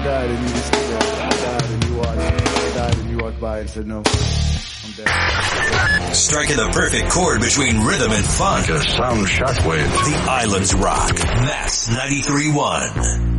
died and you stood there. I died and you watched. I died and you walked by and said no. I'm dead. Striking the perfect chord between rhythm and funk. Like a sound shockwave. The Islands Rock. Max 93.1.